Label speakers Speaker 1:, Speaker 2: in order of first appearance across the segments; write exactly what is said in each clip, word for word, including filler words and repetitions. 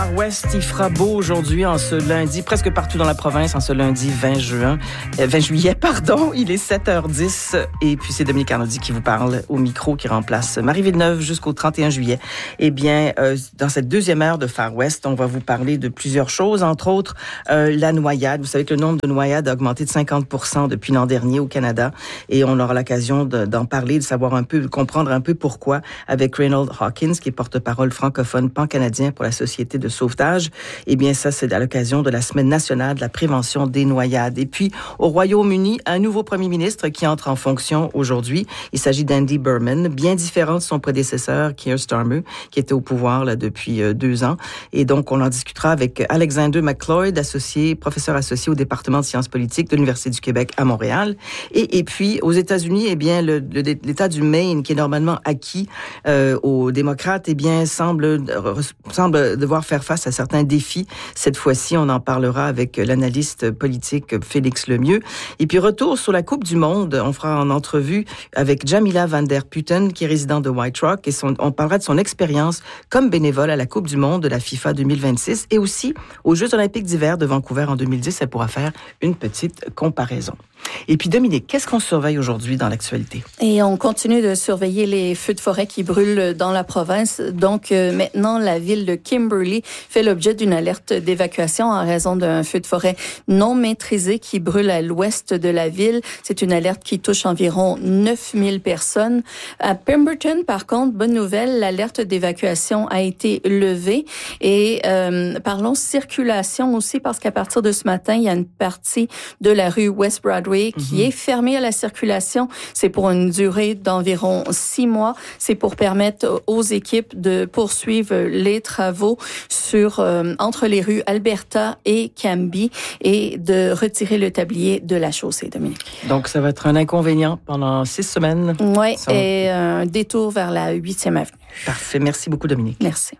Speaker 1: Ouest, il fera beau aujourd'hui en ce lundi, presque partout dans la province, en ce lundi vingt juin, euh, vingt juillet, pardon. Il est sept heures dix et puis c'est Dominique Arnaudy qui vous parle au micro, qui remplace Marie Villeneuve jusqu'au trente et un juillet. Eh bien, euh, dans cette deuxième heure de Far West, on va vous parler de plusieurs choses, entre autres euh, la noyade. Vous savez que le nombre de noyades a augmenté de cinquante pour cent depuis l'an dernier au Canada et on aura l'occasion de, d'en parler, de savoir un peu, de comprendre un peu pourquoi avec Reynold Hawkins, qui est porte-parole francophone pan-canadien pour la Société de sauvetage. Eh bien, ça, c'est à l'occasion de la Semaine nationale de la prévention des noyades. Et puis, au Royaume-Uni, un nouveau premier ministre qui entre en fonction aujourd'hui. Il s'agit d'Andy Burnham, bien différent de son prédécesseur, Keir Starmer, qui était au pouvoir là depuis euh, deux ans. Et donc, on en discutera avec Alexander McLeod, associé, professeur associé au département de sciences politiques de l'Université du Québec à Montréal. Et, et puis, aux États-Unis, eh bien, le, le, l'État du Maine, qui est normalement acquis euh, aux démocrates, eh bien, semble, semble devoir faire face à certains défis. Cette fois-ci, on en parlera avec l'analyste politique Félix Lemieux. Et puis, retour sur la Coupe du Monde. On fera en entrevue avec Jamila van der Putten, qui est résidente de White Rock, et son, on parlera de son expérience comme bénévole à la Coupe du Monde de la FIFA deux mille vingt-six et aussi aux Jeux olympiques d'hiver de Vancouver en deux mille dix. Elle pourra faire une petite comparaison. Et puis, Dominique, qu'est-ce qu'on surveille aujourd'hui dans l'actualité?
Speaker 2: Et on continue de surveiller les feux de forêt qui brûlent dans la province. Donc, euh, maintenant, la ville de Kimberley fait l'objet d'une alerte d'évacuation en raison d'un feu de forêt non maîtrisé qui brûle à l'ouest de la ville. C'est une alerte qui touche environ neuf mille personnes. À Pemberton, par contre, bonne nouvelle, l'alerte d'évacuation a été levée. Et euh, parlons circulation aussi, parce qu'à partir de ce matin, il y a une partie de la rue West Broadway qui mm-hmm. est fermée à la circulation. C'est pour une durée d'environ six mois. C'est pour permettre aux équipes de poursuivre les travaux sur euh, entre les rues Alberta et Cambie et de retirer le tablier de la chaussée, Dominique.
Speaker 1: Donc, ça va être un inconvénient pendant six semaines.
Speaker 2: Oui, Sans... et un détour vers la huitième avenue.
Speaker 1: Parfait. Merci beaucoup, Dominique.
Speaker 2: Merci.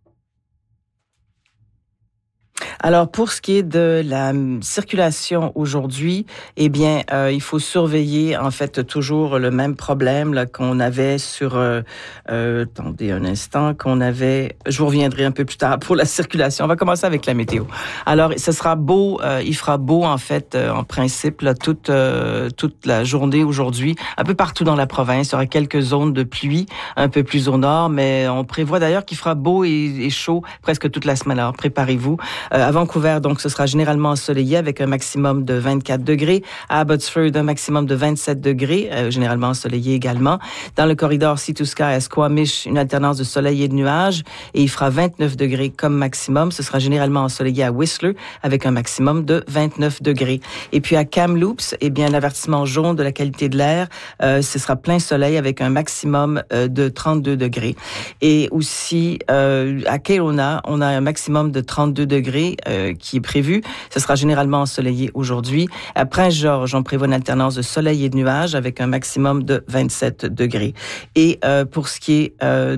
Speaker 1: Alors, pour ce qui est de la circulation aujourd'hui, eh bien, euh, il faut surveiller, en fait, toujours le même problème là, qu'on avait sur... Euh, euh, attendez un instant, qu'on avait... Je vous reviendrai un peu plus tard pour la circulation. On va commencer avec la météo. Alors, ce sera beau, euh, il fera beau, en fait, euh, en principe, là, toute, euh, toute la journée aujourd'hui, un peu partout dans la province. Il y aura quelques zones de pluie, un peu plus au nord, mais on prévoit d'ailleurs qu'il fera beau et, et chaud presque toute la semaine. Alors, préparez-vous. Euh, à Vancouver, donc, ce sera généralement ensoleillé avec un maximum de vingt-quatre degrés. À Abbotsford, un maximum de vingt-sept degrés, euh, généralement ensoleillé également. Dans le corridor Sea to Sky à Squamish, une alternance de soleil et de nuages. Et il fera vingt-neuf degrés comme maximum. Ce sera généralement ensoleillé à Whistler avec un maximum de vingt-neuf degrés. Et puis à Kamloops, eh bien, l'avertissement jaune de la qualité de l'air, euh, ce sera plein soleil avec un maximum euh, de trente-deux degrés. Et aussi, euh, à Kelowna, on a un maximum de trente-deux degrés euh, qui est prévu. Ce sera généralement ensoleillé aujourd'hui. À Prince-Georges, on prévoit une alternance de soleil et de nuages avec un maximum de vingt-sept degrés. Et euh, pour ce qui est euh,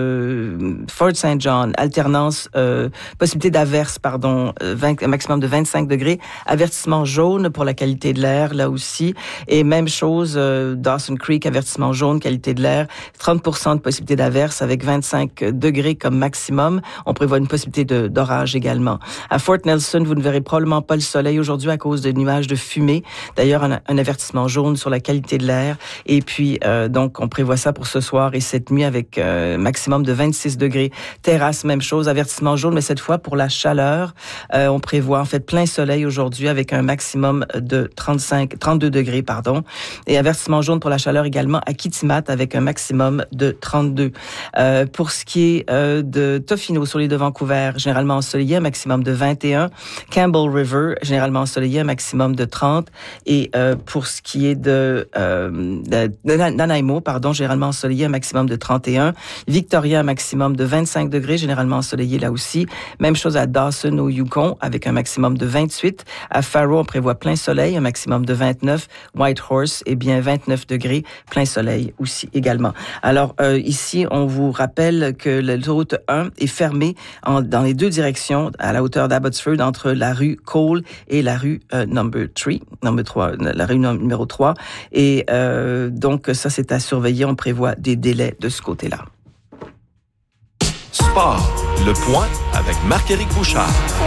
Speaker 1: de Fort Saint John, alternance, euh, possibilité d'averse, pardon, vingt, un maximum de vingt-cinq degrés. Avertissement jaune pour la qualité de l'air, là aussi. Et même chose, euh, Dawson Creek, avertissement jaune, qualité de l'air. trente pour cent de possibilité d'averse avec vingt-cinq degrés comme maximum. On prévoit une possibilité de, d'orage également. À Fort Nelson, vous ne verrez probablement pas le soleil aujourd'hui à cause de nuages de fumée. D'ailleurs, un, un avertissement jaune sur la qualité de l'air. Et puis, euh, donc, on prévoit ça pour ce soir et cette nuit avec euh, maximum de vingt-six degrés. Terrasse, même chose, avertissement jaune, mais cette fois pour la chaleur. Euh, on prévoit en fait plein soleil aujourd'hui avec un maximum de trente-cinq, trente-deux degrés, pardon. Et avertissement jaune pour la chaleur également à Kitimat avec un maximum de trente-deux. Euh, pour ce qui est euh, de Tofino sur l'île de Vancouver, généralement ensoleillé, un maximum de vingt et un. Campbell River, généralement ensoleillé, un maximum de trente. Et euh, pour ce qui est de, euh, de, de Nanaimo, pardon, généralement ensoleillé, un maximum de trente et un. Victoria, un maximum de vingt-cinq degrés, généralement ensoleillé là aussi. Même chose à Dawson au Yukon avec un maximum de vingt-huit. À Faro, on prévoit plein soleil, un maximum de vingt-neuf. Whitehorse, eh bien vingt-neuf degrés, plein soleil aussi également. Alors euh, ici, on vous rappelle que l'autoroute un est fermée en, dans les deux directions à la hauteur d'Abbotsford entre la rue Cole et la rue euh, number three, number trois, la rue numéro trois. Et euh, donc ça, c'est à surveiller. On prévoit des délais de ce côté-là.
Speaker 3: Sport, le point avec Marc-Éric Bouchard.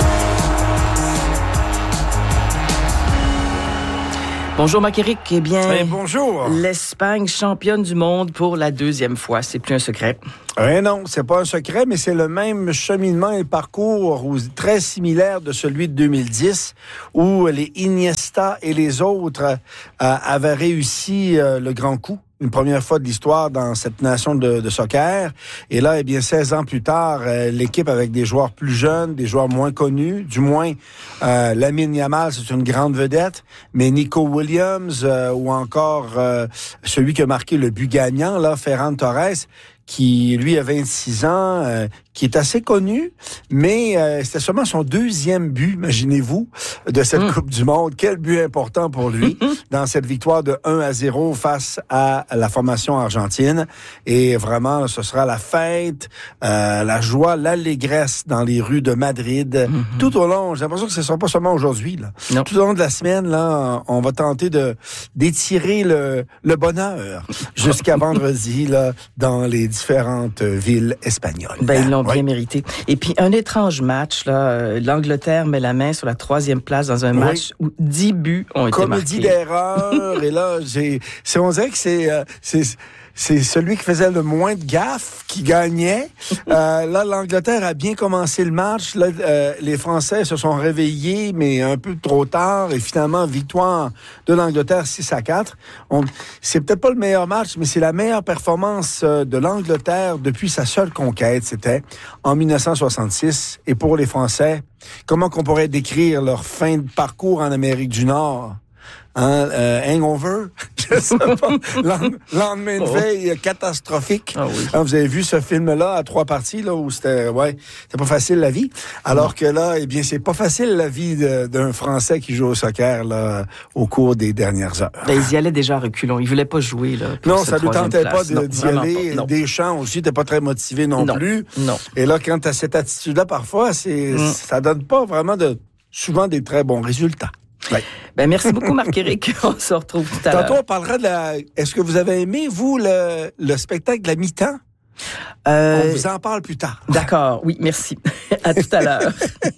Speaker 1: Bonjour Marc-Éric, eh bien,
Speaker 4: hey, bonjour.
Speaker 1: L'Espagne championne du monde pour la deuxième fois, c'est plus un secret.
Speaker 4: Eh non, c'est pas un secret, mais c'est le même cheminement et parcours très similaire de celui de deux mille dix, où les Iniesta et les autres euh, avaient réussi euh, le grand coup. Une première fois de l'histoire dans cette nation de, de soccer. Et là, eh bien, seize ans plus tard, euh, l'équipe avec des joueurs plus jeunes, des joueurs moins connus, du moins, euh, Lamine Yamal, c'est une grande vedette, mais Nico Williams euh, ou encore euh, celui qui a marqué le but gagnant, là, Ferran Torres, qui, lui, a vingt-six ans, euh, qui est assez connu, mais euh, c'était seulement son deuxième but, imaginez-vous, de cette mmh. Coupe du Monde. Quel but important pour lui dans cette victoire de un à zéro face à la formation argentine. Et vraiment, ce sera la fête, euh, la joie, l'allégresse dans les rues de Madrid. Mmh. Tout au long, j'ai l'impression que ce ne sera pas seulement aujourd'hui. Là. Non. Tout au long de la semaine, là, on va tenter de d'étirer le, le bonheur jusqu'à vendredi là, dans les différentes villes espagnoles.
Speaker 1: Ben, ils l'ont bien oui. mérité. Et puis, un étrange match, là, euh, l'Angleterre met la main sur la troisième place dans un oui. match où dix buts ont été marqués.
Speaker 4: Comédie d'erreur, et là, j'ai, c'est, on dirait que c'est, euh, c'est, c'est celui qui faisait le moins de gaffes qui gagnait. Euh, là, l'Angleterre a bien commencé le match. Là, euh, les Français se sont réveillés, mais un peu trop tard. Et finalement, victoire de l'Angleterre six à quatre. On, c'est peut-être pas le meilleur match, mais c'est la meilleure performance de l'Angleterre depuis sa seule conquête. C'était en dix-neuf cent soixante-six. Et pour les Français, comment qu'on pourrait décrire leur fin de parcours en Amérique du Nord? Hein, euh, hangover, je sais pas, lendemain de veille oh. catastrophique. Ah oui. Hein, vous avez vu ce film-là à trois parties là où c'était, ouais, c'était pas facile la vie. Alors non. que là, eh bien, c'est pas facile la vie de, d'un Français qui joue au soccer là au cours des dernières heures.
Speaker 1: Ben, ils y allaient déjà à reculons. Ils voulaient pas jouer là.
Speaker 4: Non, ça ne tentait pas de,
Speaker 1: non,
Speaker 4: d'y aller. Pas, Deschamps aussi, t'es pas très motivé non, non plus.
Speaker 1: Non.
Speaker 4: Et là, quand t'as cette attitude-là, parfois, c'est, mm. ça donne pas vraiment de, souvent des très bons résultats.
Speaker 1: Ouais. Ben, merci beaucoup, Marc-Éric. On se retrouve tout à l'heure.
Speaker 4: Tantôt, on parlera de la... Est-ce que vous avez aimé, vous, le, le spectacle de la mi-temps? Euh... On vous en parle plus tard.
Speaker 1: D'accord. Oui, merci. À tout à l'heure.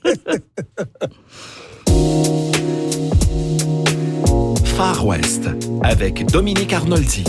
Speaker 3: Far West avec Dominique Arnoldi.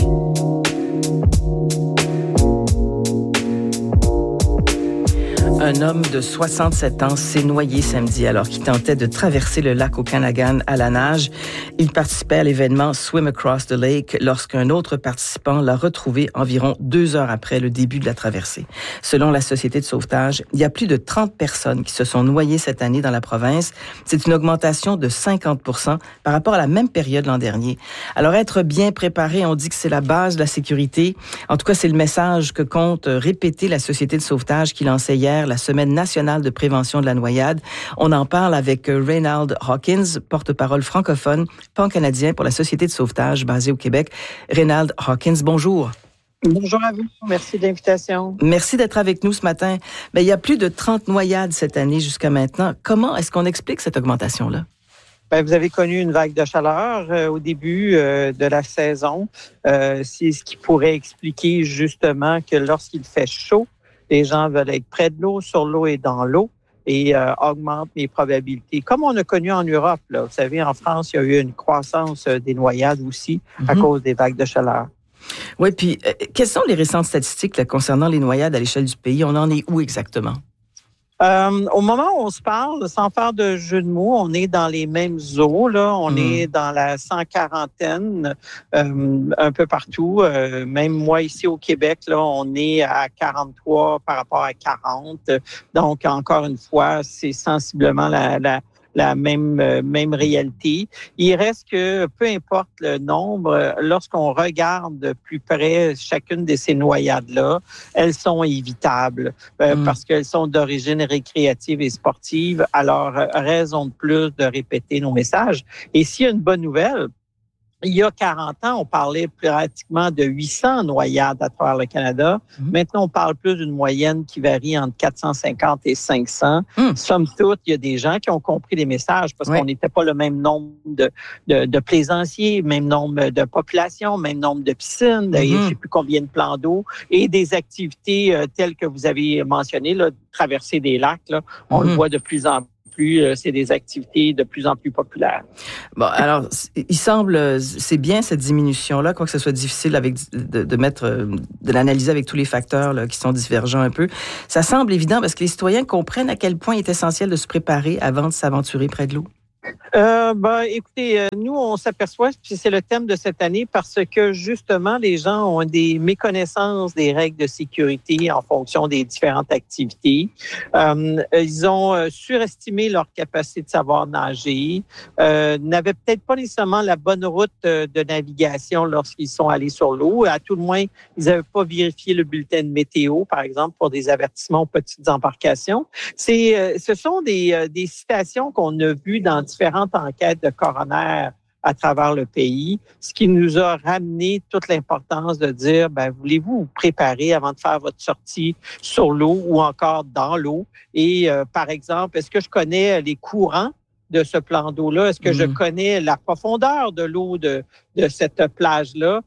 Speaker 1: Un homme de soixante-sept ans s'est noyé samedi alors qu'il tentait de traverser le lac Okanagan à la nage. Il participait à l'événement Swim Across the Lake lorsqu'un autre participant l'a retrouvé environ deux heures après le début de la traversée. Selon la Société de sauvetage, il y a plus de trente personnes qui se sont noyées cette année dans la province. C'est une augmentation de cinquante pour cent par rapport à la même période l'an dernier. Alors, être bien préparé, on dit que c'est la base de la sécurité. En tout cas, c'est le message que compte répéter la Société de sauvetage qui lançait hier la Semaine nationale de prévention de la noyade. On en parle avec Reynald Hawkins, porte-parole francophone pan-canadien pour la Société de sauvetage basée au Québec. Reynald Hawkins, bonjour.
Speaker 5: Bonjour à vous. Merci de l'invitation.
Speaker 1: Merci d'être avec nous ce matin. Bien, il y a plus de trente noyades cette année jusqu'à maintenant. Comment est-ce qu'on explique cette augmentation-là?
Speaker 5: Bien, vous avez connu une vague de chaleur euh, au début euh, de la saison. Euh, c'est ce qui pourrait expliquer justement que lorsqu'il fait chaud, les gens veulent être près de l'eau, sur l'eau et dans l'eau et euh, augmentent les probabilités. Comme on a connu en Europe, là, vous savez, en France, il y a eu une croissance des noyades aussi mm-hmm. à cause des vagues de chaleur.
Speaker 1: Oui, puis euh, quelles sont les récentes statistiques là, concernant les noyades à l'échelle du pays? On en est où exactement?
Speaker 5: Euh, au moment où on se parle, sans faire de jeu de mots, on est dans les mêmes eaux, là. On mmh. est dans la cent quarantaine, euh, un peu partout. Euh, même moi, ici au Québec, là, on est à quarante-trois par rapport à quarante. Donc, encore une fois, c'est sensiblement la, la, la même, euh, même réalité. Il reste que, peu importe le nombre, lorsqu'on regarde de plus près chacune de ces noyades-là, elles sont évitables euh, mmh. parce qu'elles sont d'origine récréative et sportive. Alors, raison de plus de répéter nos messages. Et s'il y a une bonne nouvelle, Il y a quarante ans, on parlait pratiquement de huit cents noyades à travers le Canada. Mmh. Maintenant, on parle plus d'une moyenne qui varie entre quatre cent cinquante et cinq cents. Mmh. Somme toute, il y a des gens qui ont compris les messages parce oui. qu'on n'était pas le même nombre de, de, de plaisanciers, même nombre de populations, même nombre de piscines, mmh. et je ne sais plus combien de plans d'eau et des activités euh, telles que vous avez mentionnées, là, traverser des lacs. Là, on mmh. le voit de plus en plus. Plus, c'est des activités de plus en plus populaires.
Speaker 1: Bon, alors, il semble, c'est bien cette diminution-là, quoique ce soit difficile avec, de, de mettre, de l'analyser avec tous les facteurs là, qui sont divergents un peu. Ça semble évident parce que les citoyens comprennent à quel point il est essentiel de se préparer avant de s'aventurer près de l'eau.
Speaker 5: Euh, ben, écoutez, euh, nous, on s'aperçoit, puis c'est le thème de cette année, parce que justement, les gens ont des méconnaissances des règles de sécurité en fonction des différentes activités. Euh, ils ont surestimé leur capacité de savoir nager, euh, n'avaient peut-être pas nécessairement la bonne route de navigation lorsqu'ils sont allés sur l'eau. À tout le moins, ils n'avaient pas vérifié le bulletin de météo, par exemple, pour des avertissements aux petites embarcations. C'est, ce sont des, des citations qu'on a vues dans différentes enquêtes de coroner à travers le pays, ce qui nous a ramené toute l'importance de dire, ben, voulez-vous vous préparer avant de faire votre sortie sur l'eau ou encore dans l'eau? Et euh, par exemple, est-ce que je connais les courants de ce plan d'eau-là? Est-ce que mmh. je connais la profondeur de l'eau de, de cette plage-là?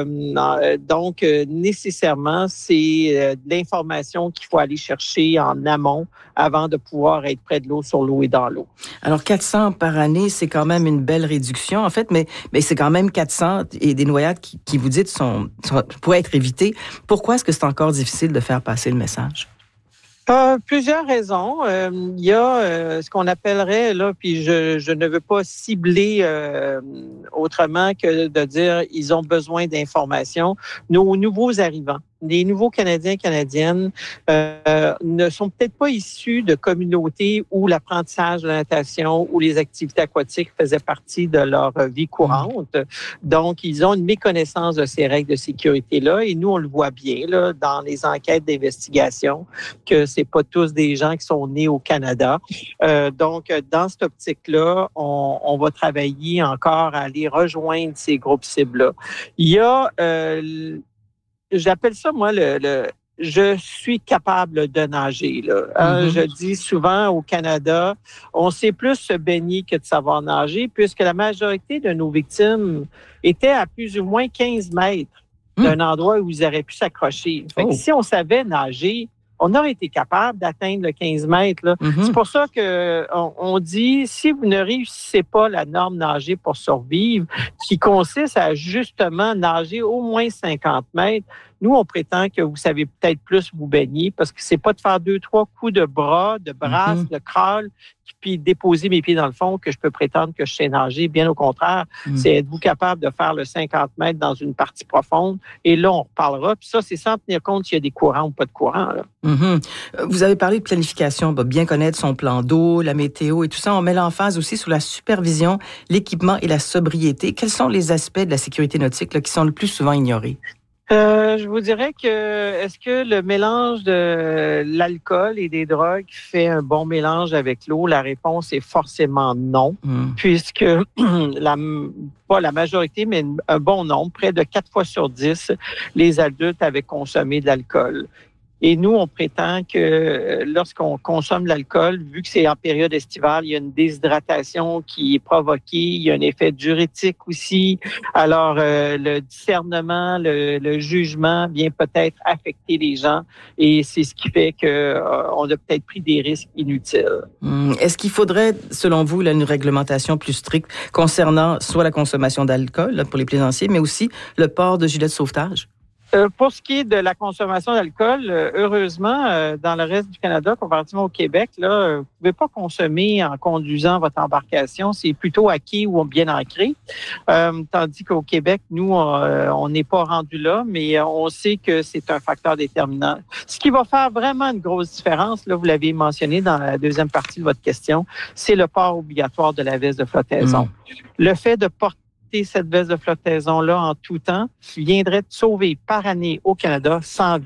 Speaker 5: Euh, donc, euh, nécessairement, c'est euh, de l'information qu'il faut aller chercher en amont avant de pouvoir être près de l'eau, sur l'eau et dans l'eau.
Speaker 1: Alors, quatre cents par année, c'est quand même une belle réduction, en fait, mais, mais c'est quand même quatre cents et des noyades qui, qui vous dites, sont, sont, pourraient être évitées. Pourquoi est-ce que c'est encore difficile de faire passer le message?
Speaker 5: Euh, plusieurs raisons. Euh, il y a euh, ce qu'on appellerait, là, puis je, je ne veux pas cibler euh, autrement que de dire ils ont besoin d'informations. Nos nouveaux arrivants, les nouveaux Canadiens et Canadiennes euh, ne sont peut-être pas issus de communautés où l'apprentissage de la natation ou les activités aquatiques faisaient partie de leur vie courante. Donc, ils ont une méconnaissance de ces règles de sécurité-là et nous, on le voit bien là, dans les enquêtes d'investigation que c'est pas tous des gens qui sont nés au Canada. Euh, donc, dans cette optique-là, on, on va travailler encore à aller rejoindre ces groupes cibles-là. Il y a... Euh, J'appelle ça, moi, le, le je suis capable de nager. Là. Mm-hmm. Je dis souvent au Canada, on sait plus se baigner que de savoir nager, puisque la majorité de nos victimes étaient à plus ou moins quinze mètres mm. d'un endroit où ils auraient pu s'accrocher. Fait que oh. si on savait nager, on aurait été capable d'atteindre le quinze mètres. Là. Mm-hmm. C'est pour ça qu'on on dit, si vous ne réussissez pas la norme nager pour survivre, qui consiste à justement nager au moins cinquante mètres, nous, on prétend que vous savez peut-être plus vous baigner parce que c'est pas de faire deux, trois coups de bras, de brasse, mm-hmm. de crawl, puis déposer mes pieds dans le fond que je peux prétendre que je sais nager. Bien au contraire, mm-hmm. c'est êtes-vous capable de faire le cinquante mètres dans une partie profonde? Et là, on reparlera. Puis ça, c'est sans tenir compte s'il y a des courants ou pas de courants. Là.
Speaker 1: Mm-hmm. Vous avez parlé de planification, bien connaître son plan d'eau, la météo et tout ça. On met l'emphase aussi sur la supervision, l'équipement et la sobriété. Quels sont les aspects de la sécurité nautique là, qui sont le plus souvent ignorés?
Speaker 5: Euh, je vous dirais que est-ce que le mélange de l'alcool et des drogues fait un bon mélange avec l'eau? La réponse est forcément non, mmh. puisque la, pas la majorité, mais un bon nombre, près de quatre fois sur dix, les adultes avaient consommé de l'alcool. Et nous, on prétend que lorsqu'on consomme de l'alcool, vu que c'est en période estivale, il y a une déshydratation qui est provoquée, il y a un effet diurétique aussi. Alors, euh, le discernement, le, le jugement vient peut-être affecter les gens et c'est ce qui fait qu'on euh, a peut-être pris des risques inutiles.
Speaker 1: Hum, est-ce qu'il faudrait, selon vous, là, une réglementation plus stricte concernant soit la consommation d'alcool là, pour les plaisanciers, mais aussi le port de gilets de sauvetage?
Speaker 5: Euh, pour ce qui est de la consommation d'alcool, euh, heureusement, euh, dans le reste du Canada, comparativement au Québec, là, euh, vous ne pouvez pas consommer en conduisant votre embarcation. C'est plutôt acquis ou bien ancré. Euh, tandis qu'au Québec, nous, euh, on n'est pas rendu là, mais on sait que c'est un facteur déterminant. Ce qui va faire vraiment une grosse différence, là, vous l'avez mentionné dans la deuxième partie de votre question, c'est le port obligatoire de la veste de flottaison. Mmh. Le fait de porter cette veste de flottaison-là en tout temps viendrait de sauver par année au Canada cent vies.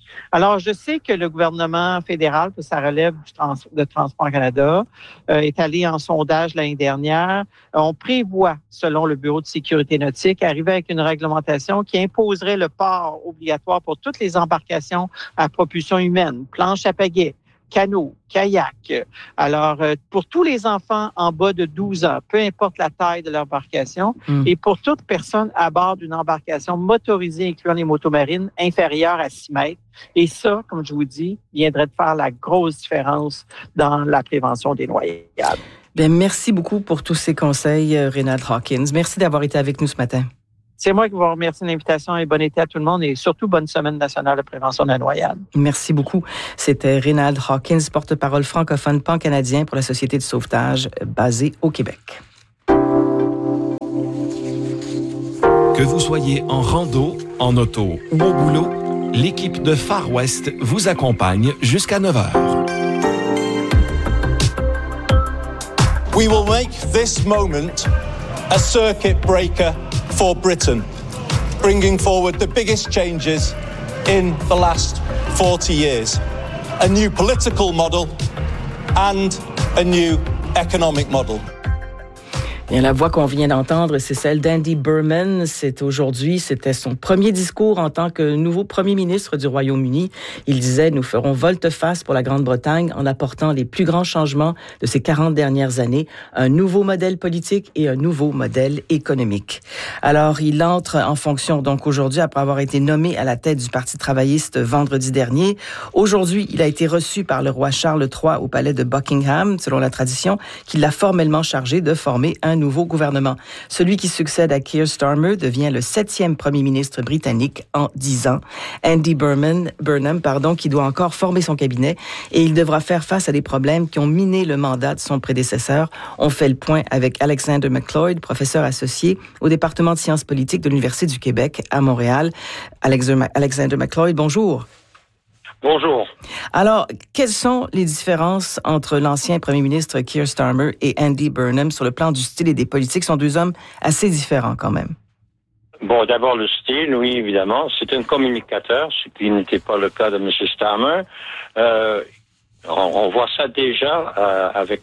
Speaker 5: Alors, je sais que le gouvernement fédéral, que ça relève du trans- de Transport Canada, euh, est allé en sondage l'année dernière. On prévoit, selon le Bureau de sécurité nautique, arriver avec une réglementation qui imposerait le port obligatoire pour toutes les embarcations à propulsion humaine, planches à pagaie, canot, kayak. Alors, euh, pour tous les enfants en bas de douze ans, peu importe la taille de l'embarcation, mm. et pour toute personne à bord d'une embarcation motorisée, incluant les motomarines, inférieure à six mètres. Et ça, comme je vous dis, viendrait de faire la grosse différence dans la prévention des noyades.
Speaker 1: Bien, merci beaucoup pour tous ces conseils, Reynald Hawkins. Merci d'avoir été avec nous ce matin.
Speaker 5: C'est moi qui vous remercie de l'invitation et bon été à tout le monde et surtout bonne semaine nationale de prévention de la noyade.
Speaker 1: Merci beaucoup. C'était Reynald Hawkins, porte-parole francophone pan-canadien pour la Société de sauvetage basée au Québec.
Speaker 3: Que vous soyez en rando, en auto ou au boulot, l'équipe de Far West vous accompagne jusqu'à neuf heures.
Speaker 6: We will make this moment a circuit breaker for Britain, bringing forward the biggest changes in the last forty years. A new political model and a new economic model.
Speaker 1: Bien, la voix qu'on vient d'entendre, c'est celle d'Andy Burnham. C'est aujourd'hui, c'était son premier discours en tant que nouveau premier ministre du Royaume-Uni. Il disait, nous ferons volte-face pour la Grande-Bretagne en apportant les plus grands changements de ces quarante dernières années, un nouveau modèle politique et un nouveau modèle économique. Alors, il entre en fonction donc aujourd'hui après avoir été nommé à la tête du Parti travailliste vendredi dernier. Aujourd'hui, il a été reçu par le roi Charles trois au palais de Buckingham, selon la tradition, qui l'a formellement chargé de former un nouveau gouvernement. Celui qui succède à Keir Starmer devient le septième premier ministre britannique en dix ans. Andy Burnham, Burnham pardon, qui doit encore former son cabinet et il devra faire face à des problèmes qui ont miné le mandat de son prédécesseur. On fait le point avec Alexander McLeod, professeur associé au département de sciences politiques de l'Université du Québec à Montréal. Alexander McLeod, bonjour.
Speaker 7: Bonjour.
Speaker 1: Alors, quelles sont les différences entre l'ancien premier ministre Keir Starmer et Andy Burnham sur le plan du style et des politiques? Ce sont deux hommes assez différents quand même.
Speaker 7: Bon, d'abord le style, oui, évidemment. C'est un communicateur, ce qui n'était pas le cas de M. Starmer. Euh, on, on voit ça déjà euh, avec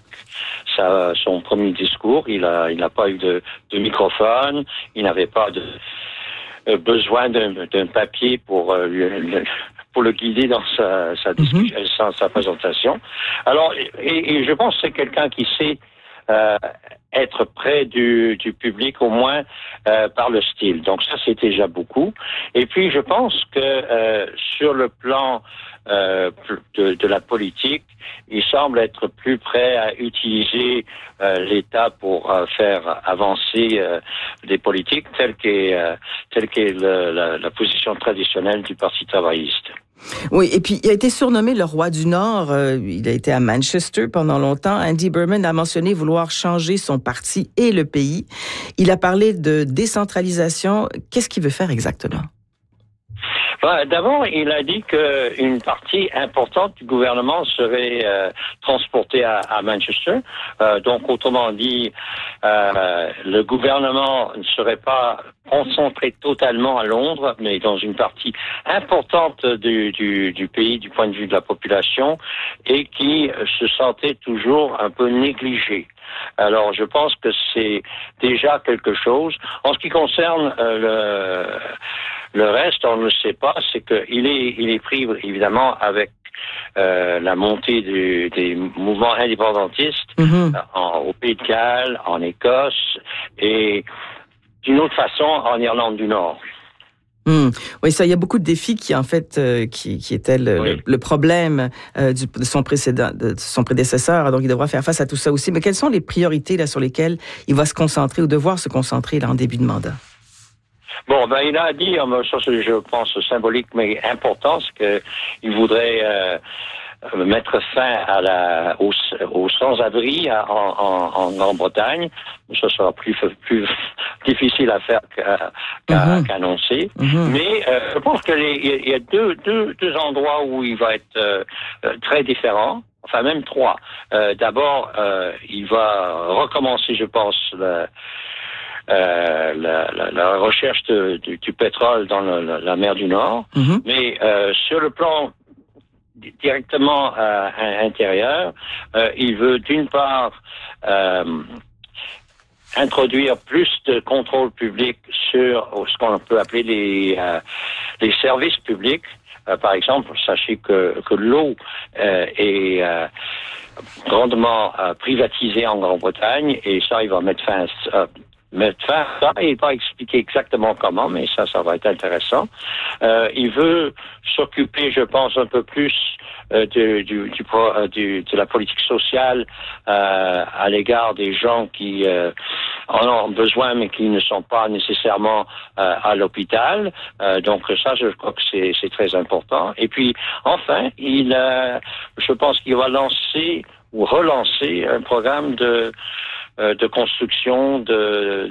Speaker 7: sa, son premier discours. Il a, il n'a pas eu de, de microphone. Il n'avait pas de euh, besoin d'un, d'un papier pour euh, lui, pour le guider dans sa, sa discussion, mm-hmm. dans sa présentation. Alors, et, et je pense que c'est quelqu'un qui sait euh, être près du, du public, au moins euh, par le style. Donc ça, c'est déjà beaucoup. Et puis, je pense que euh, sur le plan euh, de, de la politique, il semble être plus prêt à utiliser euh, l'État pour euh, faire avancer euh, des politiques telles qu'est, euh, telle qu'est le, la, la position traditionnelle du Parti travailliste.
Speaker 1: Oui, et puis il a été surnommé le roi du Nord. Euh, il a été à Manchester pendant longtemps. Andy Burnham a mentionné vouloir changer son parti et le pays. Il a parlé de décentralisation. Qu'est-ce qu'il veut faire exactement?
Speaker 7: D'abord, il a dit qu'une partie importante du gouvernement serait euh, transportée à, à Manchester. Euh, donc, autrement dit, euh, le gouvernement ne serait pas concentré totalement à Londres, mais dans une partie importante du, du, du pays du point de vue de la population et qui se sentait toujours un peu négligé. Alors, je pense que c'est déjà quelque chose. En ce qui concerne euh, le... Le reste, on ne le sait pas, c'est qu'il est, il est pris évidemment avec euh, la montée du, des mouvements indépendantistes mm-hmm. en, au Pays de Galles, en Écosse et d'une autre façon en Irlande du Nord.
Speaker 1: Mmh. Oui, ça, il y a beaucoup de défis qui, en fait, euh, qui, qui étaient le, oui. le, le problème euh, du, de son précédent, de son prédécesseur. Donc, il devra faire face à tout ça aussi. Mais quelles sont les priorités là sur lesquelles il va se concentrer ou devoir se concentrer là en début de mandat?
Speaker 7: Bon, ben, il a dit, ça c'est, je pense, symbolique, mais important, c'est qu'il voudrait euh, mettre fin à la, aux, aux sans-abri en, en, en Grande-Bretagne. Ça sera plus, plus difficile à faire qu'à, qu'à, mm-hmm. qu'annoncer. Mm-hmm. Mais euh, je pense qu'il y a deux, deux, deux endroits où il va être euh, très différent. Enfin, même trois. Euh, d'abord, euh, il va recommencer, je pense, le, euh, la, la, la recherche de, du, du pétrole dans le, la, la mer du Nord, mm-hmm. mais euh, sur le plan directement euh, intérieur, euh, il veut d'une part euh, introduire plus de contrôle public sur ce qu'on peut appeler les, euh, les services publics. Euh, par exemple, sachez que, que l'eau euh, est euh, grandement euh, privatisée en Grande-Bretagne et ça, il va mettre fin à ça. Mettre fin à ça, il va expliquer exactement comment, mais ça, ça va être intéressant. Euh, il veut s'occuper, je pense, un peu plus euh, du, du, du, euh, du, de la politique sociale euh, à l'égard des gens qui euh, en ont besoin, mais qui ne sont pas nécessairement euh, à l'hôpital. Euh, donc ça, je crois que c'est, c'est très important. Et puis, enfin, il, euh, je pense qu'il va lancer ou relancer un programme de de construction de,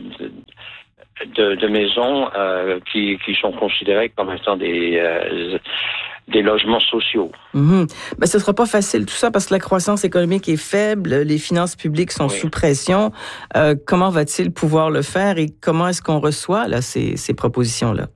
Speaker 7: de, de maisons euh, qui, qui sont considérées comme étant des, euh, des logements sociaux.
Speaker 1: Mm-hmm. Ben, ce ne sera pas facile tout ça parce que la croissance économique est faible, les finances publiques sont oui. sous pression. Euh, comment va-t-il pouvoir le faire et comment est-ce qu'on reçoit là, ces, ces propositions-là?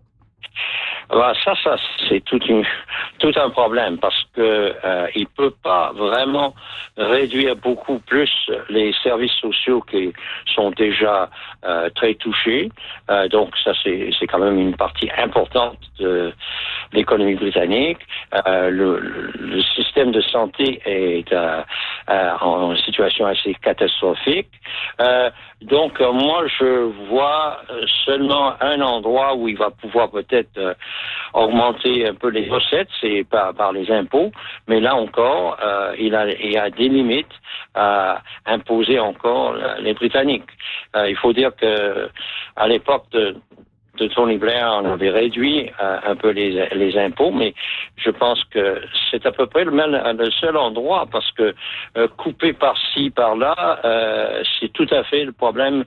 Speaker 7: Ben, ça, ça, c'est tout, une, tout un problème parce que euh, il peut pas vraiment réduire beaucoup plus les services sociaux qui sont déjà euh, très touchés. Euh, donc, ça, c'est, c'est quand même une partie importante de l'économie britannique. Euh, le, le système de santé est euh, euh, en situation assez catastrophique. Euh, donc, euh, moi, je vois seulement un endroit où il va pouvoir peut-être euh, augmenter un peu les recettes, c'est par, par les impôts, mais là encore, euh, il, a, il a des limites à imposer encore les Britanniques. Euh, il faut dire que à l'époque de de Tony Blair, on avait réduit euh, un peu les, les impôts, mais je pense que c'est à peu près le, même, le seul endroit parce que euh, couper par-ci, par-là, euh, c'est tout à fait le problème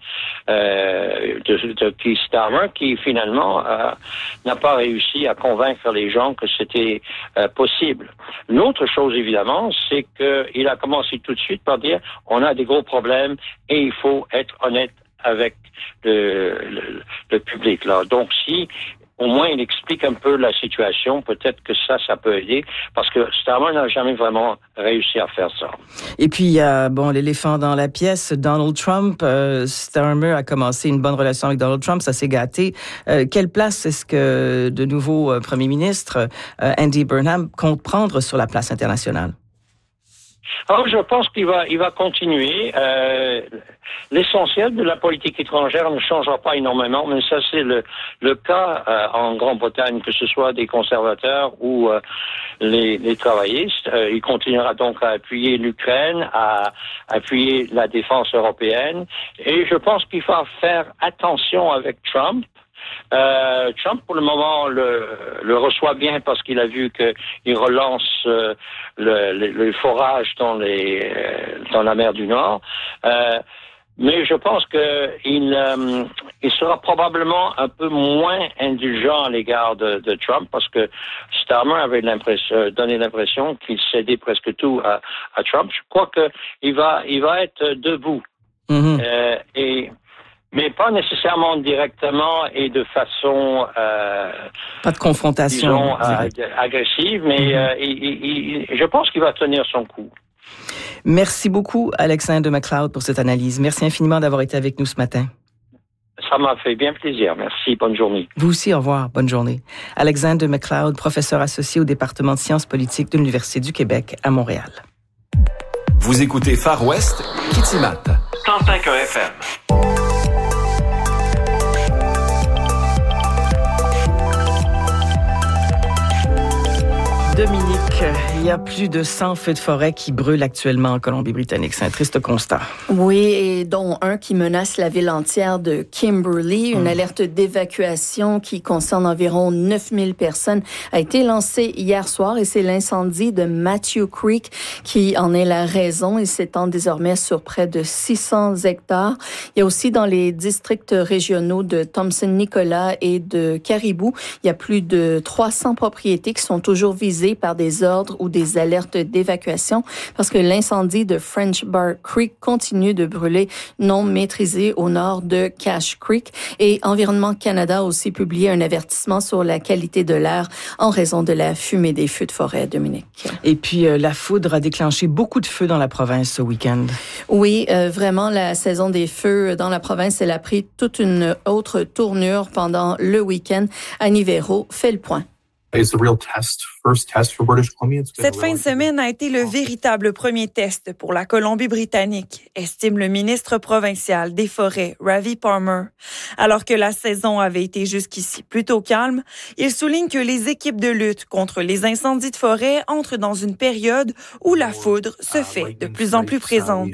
Speaker 7: euh, de, de Keir Starmer qui finalement euh, n'a pas réussi à convaincre les gens que c'était euh, possible. L'autre chose, évidemment, c'est qu'il a commencé tout de suite par dire on a des gros problèmes et il faut être honnête avec le, le, le public. Là. Donc, si au moins il explique un peu la situation, peut-être que ça, ça peut aider, parce que Starmer n'a jamais vraiment réussi à faire ça.
Speaker 1: Et puis, il y a, bon, l'éléphant dans la pièce, Donald Trump. Euh, Starmer a commencé une bonne relation avec Donald Trump, ça s'est gâté. Euh, quelle place est-ce que de nouveau euh, premier ministre, euh, Andy Burnham, compte prendre sur la place internationale?
Speaker 7: Alors, je pense qu'il va, il va continuer. Euh, l'essentiel de la politique étrangère ne changera pas énormément, mais ça, c'est le, le cas euh, en Grande-Bretagne, que ce soit des conservateurs ou euh, les, les travaillistes. Euh, il continuera donc à appuyer l'Ukraine, à appuyer la défense européenne. Et je pense qu'il faut faire attention avec Trump. Euh, Trump, pour le moment, le, le reçoit bien parce qu'il a vu qu'il relance euh, le, le, le forage dans, les, euh, dans la mer du Nord. Euh, mais je pense qu'il euh, il sera probablement un peu moins indulgent à l'égard de, de Trump parce que Starmer avait l'impression, donné l'impression qu'il cédait presque tout à, à Trump. Je crois qu'il va, il va être debout. Mm-hmm. Euh, et mais pas nécessairement directement et de façon euh,
Speaker 1: pas de confrontation
Speaker 7: disons, euh, agressive, mais mm-hmm. euh, il, il, il, je pense qu'il va tenir son coup.
Speaker 1: Merci beaucoup, Alexandre de MacLeod, pour cette analyse. Merci infiniment d'avoir été avec nous ce matin.
Speaker 7: Ça m'a fait bien plaisir. Merci. Bonne journée.
Speaker 1: Vous aussi, au revoir. Bonne journée. Alexandre de MacLeod, professeur associé au département de sciences politiques de l'Université du Québec à Montréal.
Speaker 3: Vous écoutez Far West, Kitimat, cent cinq point un F M.
Speaker 1: Dominique, il y a plus de cent feux de forêt qui brûlent actuellement en Colombie-Britannique. C'est un triste constat.
Speaker 2: Oui, et dont un qui menace la ville entière de Kimberley. Une mmh. alerte d'évacuation qui concerne environ neuf mille personnes a été lancée hier soir et c'est l'incendie de Matthew Creek qui en est la raison. Il s'étend désormais sur près de six cents hectares. Il y a aussi dans les districts régionaux de Thompson-Nicolas et de Caribou, il y a plus de trois cents propriétés qui sont toujours visées par des ordres ou des alertes d'évacuation parce que l'incendie de French Bar Creek continue de brûler non maîtrisé au nord de Cache Creek. Et Environnement Canada a aussi publié un avertissement sur la qualité de l'air en raison de la fumée des feux de forêt, Dominique.
Speaker 1: Et puis, euh, la foudre a déclenché beaucoup de feux dans la province ce week-end.
Speaker 2: Oui, euh, vraiment, la saison des feux dans la province, elle a pris toute une autre tournure pendant le week-end. Annie Véro fait le point.
Speaker 8: Cette fin de semaine a été le véritable premier test pour la Colombie-Britannique, estime le ministre provincial des Forêts, Ravi Palmer. Alors que la saison avait été jusqu'ici plutôt calme, il souligne que les équipes de lutte contre les incendies de forêt entrent dans une période où la foudre se fait de plus en plus présente.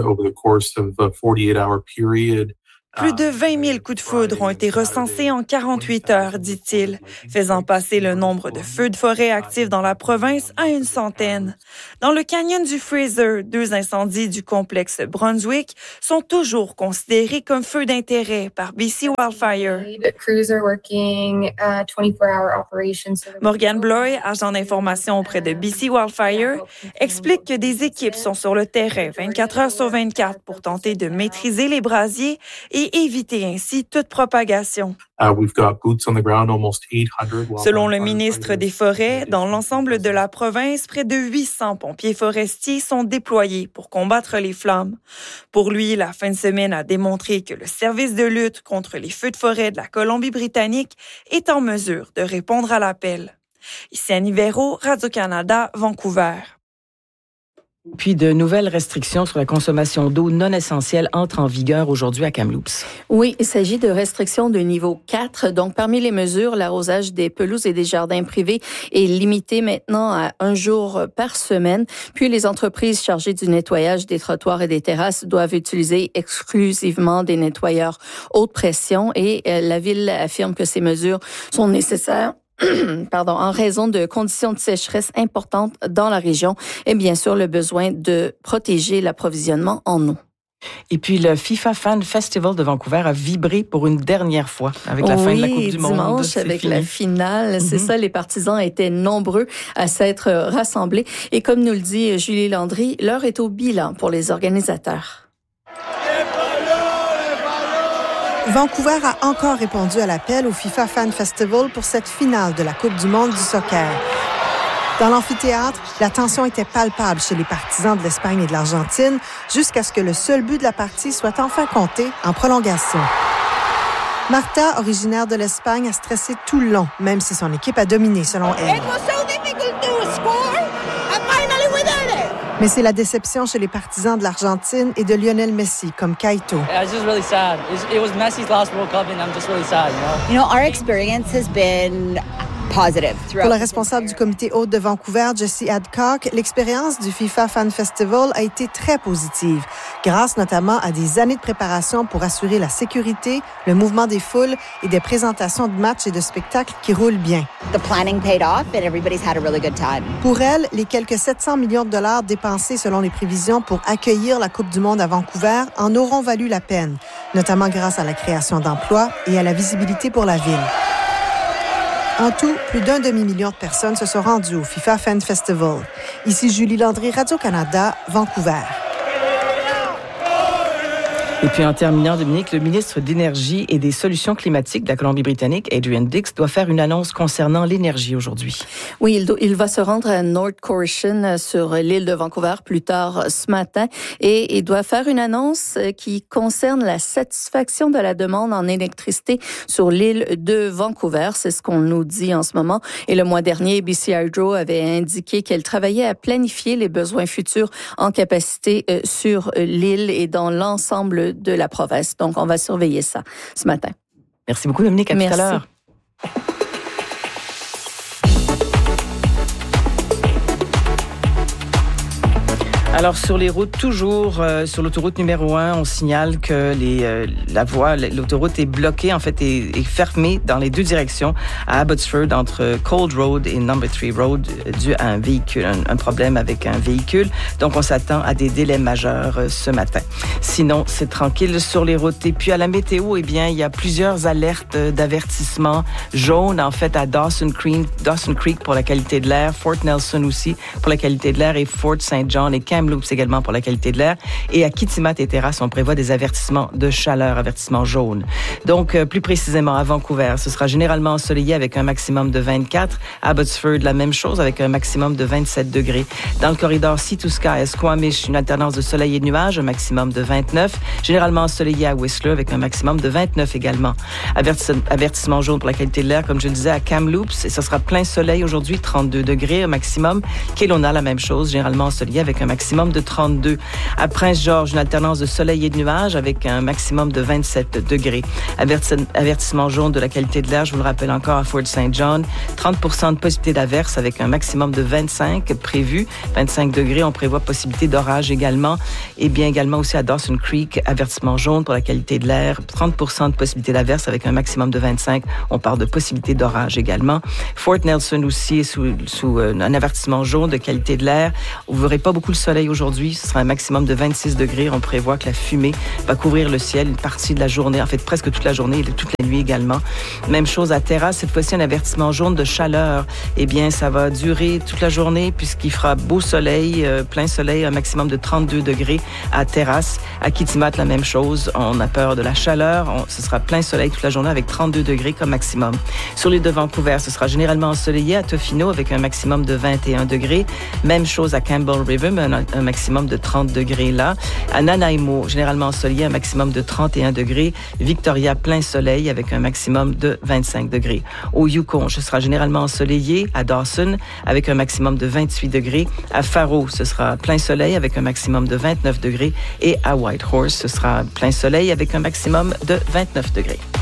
Speaker 8: Plus de vingt mille coups de foudre ont été recensés en quarante-huit heures, dit-il, faisant passer le nombre de feux de forêt actifs dans la province à une centaine. Dans le canyon du Fraser, deux incendies du complexe Brunswick sont toujours considérés comme feux d'intérêt par B C Wildfire. Morgan Bloy, agent d'information auprès de B C Wildfire, explique que des équipes sont sur le terrain vingt-quatre heures sur vingt-quatre pour tenter de maîtriser les brasiers et éviter ainsi toute propagation. Selon le ministre des Forêts, dans l'ensemble de la province, près de huit cents pompiers forestiers sont déployés pour combattre les flammes. Pour lui, la fin de semaine a démontré que le service de lutte contre les feux de forêt de la Colombie-Britannique est en mesure de répondre à l'appel. Ici Annie Véro, Radio-Canada, Vancouver.
Speaker 1: Puis de nouvelles restrictions sur la consommation d'eau non essentielle entrent en vigueur aujourd'hui à Kamloops.
Speaker 2: Oui, il s'agit de restrictions de niveau quatre. Donc, parmi les mesures, l'arrosage des pelouses et des jardins privés est limité maintenant à un jour par semaine. Puis, les entreprises chargées du nettoyage des trottoirs et des terrasses doivent utiliser exclusivement des nettoyeurs haute pression et la Ville affirme que ces mesures sont nécessaires Pardon, en raison de conditions de sécheresse importantes dans la région et bien sûr le besoin de protéger l'approvisionnement en eau.
Speaker 1: Et puis, le FIFA Fan Festival de Vancouver a vibré pour une dernière fois avec la
Speaker 2: oui,
Speaker 1: fin de la Coupe du Monde.
Speaker 2: Oui, dimanche avec fini. La finale. Mm-hmm. C'est ça, les partisans étaient nombreux à s'être rassemblés. Et comme nous le dit Julie Landry, l'heure est au bilan pour les organisateurs.
Speaker 9: Vancouver a encore répondu à l'appel au FIFA Fan Festival pour cette finale de la Coupe du monde du soccer. Dans l'amphithéâtre, la tension était palpable chez les partisans de l'Espagne et de l'Argentine jusqu'à ce que le seul but de la partie soit enfin compté en prolongation. Martha, originaire de l'Espagne, a stressé tout le long, même si son équipe a dominé selon elle. Mais c'est la déception chez les partisans de l'Argentine et de Lionel Messi, comme Kaito.
Speaker 10: Yeah, it's just really sad. It was Messi's last World Cup, and I'm just really sad. You know,
Speaker 11: you know our experience has been positive.
Speaker 9: Pour le responsable du comité hôte de Vancouver, Jesse Adcock, l'expérience du FIFA Fan Festival a été très positive, grâce notamment à des années de préparation pour assurer la sécurité, le mouvement des foules et des présentations de matchs et de spectacles qui roulent bien.
Speaker 11: The planning paid off and everybody's had a really good time.
Speaker 9: Pour elle, les quelques sept cents millions de dollars dépensés selon les prévisions pour accueillir la Coupe du monde à Vancouver en auront valu la peine, notamment grâce à la création d'emplois et à la visibilité pour la ville. En tout, plus d'un demi-million de personnes se sont rendues au FIFA Fan Festival. Ici Julie Landry, Radio-Canada, Vancouver.
Speaker 1: Et puis en terminant, Dominique, le ministre d'Énergie et des Solutions climatiques de la Colombie-Britannique, Adrian Dix, doit faire une annonce concernant l'énergie aujourd'hui.
Speaker 2: Oui, il, do, il va se rendre à North Cochrane sur l'île de Vancouver plus tard ce matin et il doit faire une annonce qui concerne la satisfaction de la demande en électricité sur l'île de Vancouver. C'est ce qu'on nous dit en ce moment. Et le mois dernier, B C Hydro avait indiqué qu'elle travaillait à planifier les besoins futurs en capacité sur l'île et dans l'ensemble de la province. Donc, on va surveiller ça ce matin.
Speaker 1: Merci beaucoup, Dominique. À
Speaker 2: Merci.
Speaker 1: tout à l'heure. Alors, sur les routes, toujours euh, sur l'autoroute numéro un, on signale que les, euh, la voie, l'autoroute est bloquée, en fait, est, est fermée dans les deux directions à Abbotsford, entre Cold Road et Number three Road, dû à un véhicule, un, un problème avec un véhicule. Donc, on s'attend à des délais majeurs euh, ce matin. Sinon, c'est tranquille sur les routes. Et puis, à la météo, eh bien, il y a plusieurs alertes d'avertissement jaunes, en fait, à Dawson Creek, Dawson Creek pour la qualité de l'air, Fort Nelson aussi pour la qualité de l'air et Fort Saint John et Kamloops également pour la qualité de l'air. Et à Kitimat et Terrasse, on prévoit des avertissements de chaleur, avertissements jaunes. Donc, euh, plus précisément, à Vancouver, ce sera généralement ensoleillé avec un maximum de vingt-quatre. À Abbotsford, la même chose avec un maximum de vingt-sept degrés. Dans le corridor Sea to Sky, à Squamish, une alternance de soleil et de nuages, un maximum de vingt-neuf. Généralement ensoleillé à Whistler avec un maximum de vingt-neuf également. Avertis- avertissement jaune pour la qualité de l'air, comme je le disais, à Kamloops. Et ce sera plein soleil aujourd'hui, trente-deux degrés au maximum. Kelowna, la même chose, généralement ensoleillé avec un maximum de trente-deux. À Prince-Georges, une alternance de soleil et de nuages avec un maximum de vingt-sept degrés. Averti- avertissement jaune de la qualité de l'air, je vous le rappelle encore, à Fort Saint John. trente pour cent de possibilité d'averse avec un maximum de vingt-cinq prévu. vingt-cinq degrés, on prévoit possibilité d'orage également. Et bien également aussi à Dawson Creek, avertissement jaune pour la qualité de l'air. trente pour cent de possibilité d'averse avec un maximum de vingt-cinq. On parle de possibilité d'orage également. Fort Nelson aussi sous, sous euh, un avertissement jaune de qualité de l'air. Vous verrez pas beaucoup le soleil aujourd'hui. Ce sera un maximum de vingt-six degrés. On prévoit que la fumée va couvrir le ciel une partie de la journée, en fait presque toute la journée et toute la nuit également. Même chose à Terrasse, cette fois-ci un avertissement jaune de chaleur. Eh bien, ça va durer toute la journée puisqu'il fera beau soleil, euh, plein soleil, un maximum de trente-deux degrés à Terrasse. À Kitimat, la même chose. On a peur de la chaleur. On, ce sera plein soleil toute la journée avec trente-deux degrés comme maximum. Sur les deux Vancouver, ce sera généralement ensoleillé à Tofino avec un maximum de vingt et un degrés. Même chose à Campbell River, mais un, un maximum de trente degrés là. À Nanaimo, généralement ensoleillé, un maximum de trente et un degrés. Victoria, plein soleil avec un maximum de vingt-cinq degrés. Au Yukon, ce sera généralement ensoleillé à Dawson avec un maximum de vingt-huit degrés. À Faro, ce sera plein soleil avec un maximum de vingt-neuf degrés. Et à Whitehorse, ce sera plein soleil avec un maximum de vingt-neuf degrés.